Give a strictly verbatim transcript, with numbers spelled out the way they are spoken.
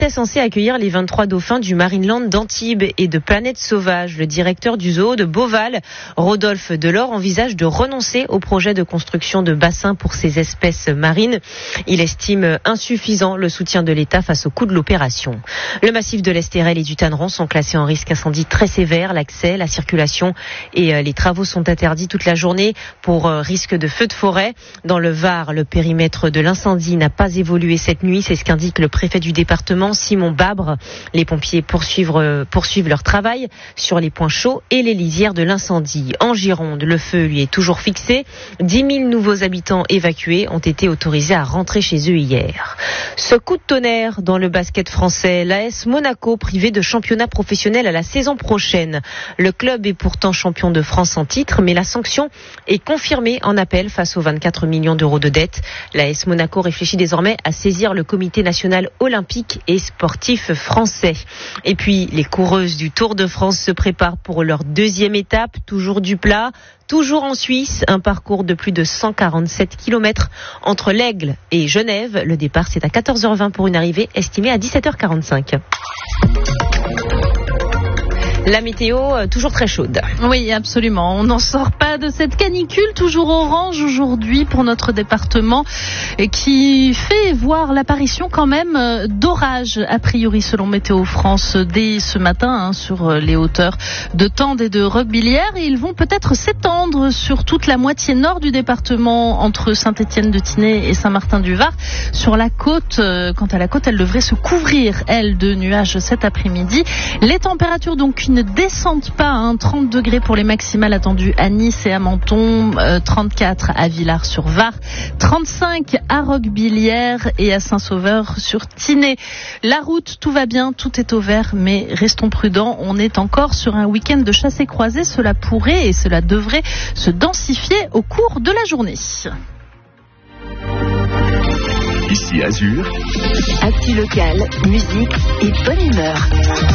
était censé accueillir les vingt-trois dauphins du Marineland d'Antibes et de Planète Sauvage. Le directeur du zoo de Beauval, Rodolphe Delors, envisage de renoncer au projet de construction de bassins pour ces espèces marines. Il estime insuffisant le soutien de l'État face au coût de l'opération. Le massif de l'Estérel et du Tanneron sont classés en risque incendie très sévère. L'accès, la circulation et les travaux sont interdits toute la journée pour risque de feu de forêt. Dans le Var, le périmètre de l'incendie n'a pas évolué cette nuit. C'est ce qu'indique le préfet du département, Simon Babre. Les pompiers poursuivent, poursuivent leur travail sur les points chauds et les lisières de l'incendie. En Gironde, le feu lui est toujours fixé. dix mille nouveaux habitants évacués ont été autorisés à rentrer chez eux hier. Ce coup de tonnerre dans le basket français, l'A S Monaco privé de championnat professionnel à la saison prochaine. Le club est pourtant champion de France en titre, mais la sanction est confirmée en appel face aux vingt-quatre millions d'euros de dette. L'A S Monaco réfléchit désormais à saisir le comité national olympique et sportif français. Et puis, les coureuses du Tour de France se préparent pour leur deuxième étape, toujours du plat, toujours en Suisse, un parcours de plus de cent quarante-sept kilomètres entre l'Aigle et Genève. Le départ, c'est à quatorze heures vingt pour une arrivée estimée à dix-sept heures quarante-cinq. La météo, toujours très chaude. Oui, absolument. On n'en sort pas de cette canicule, toujours orange aujourd'hui pour notre département, et qui fait voir l'apparition quand même d'orages, a priori selon Météo France, dès ce matin hein, sur les hauteurs de Tende et de Roquebillière. Et ils vont peut-être s'étendre sur toute la moitié nord du département, entre Saint-Étienne-de-Tinée et Saint-Martin-du-Var. Sur la côte, euh, quant à la côte, elle devrait se couvrir, elle, de nuages cet après-midi. Les températures donc ne descendent pas, hein, trente degrés pour les maximales attendues à Nice et à Menton, euh, trente-quatre à Villars-sur-Var, trente-cinq à Roquebillière et à Saint-Sauveur-sur-Tinée. La route, tout va bien, tout est au vert, mais restons prudents, on est encore sur un week-end de chassé-croisé, cela pourrait et cela devrait se densifier au cours de la journée. Ici Azur. Actu local, musique et bonne humeur.